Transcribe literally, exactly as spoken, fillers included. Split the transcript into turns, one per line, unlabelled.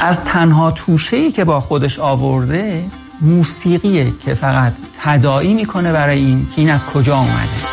از تنها توشه‌ای که با خودش آورده موسیقیه که فقط تداعی میکنه برای این که این از کجا اومده.